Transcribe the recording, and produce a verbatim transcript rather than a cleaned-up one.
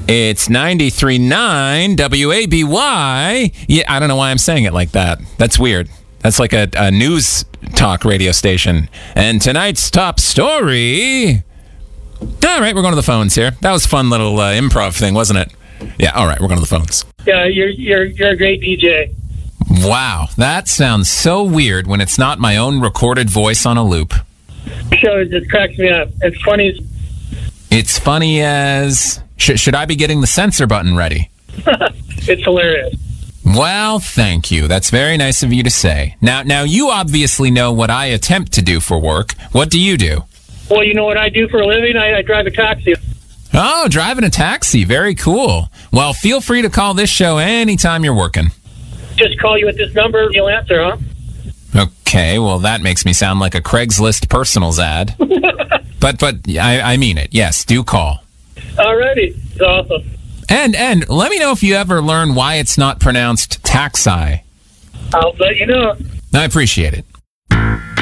It's ninety-three point nine W A B Y. Yeah, I don't know why I'm saying it like that. That's weird. That's like a, a news talk radio station. And tonight's top story... All right, we're going to the phones here. That was a fun little uh, improv thing, wasn't it? Yeah, all right, we're going to the phones. Yeah, you're you're you're a great D J. Wow, that sounds so weird when it's not my own recorded voice on a loop. Show it just cracks me up. It's funny as... It's funny as... Sh- should I be getting the censor button ready? It's hilarious. Well, thank you. That's very nice of you to say. Now, now you obviously know what I attempt to do for work. What do you do? Well, you know what I do for a living? I, I drive a taxi. Oh, driving a taxi. Very cool. Well, feel free to call this show anytime you're working. Just call you at this number, you'll answer, huh? Okay, well, that makes me sound like a Craigslist personals ad. but but I, I mean it. Yes, do call. Alrighty. It's awesome. And and let me know if you ever learn why it's not pronounced taxi. I'll let you know. I appreciate it.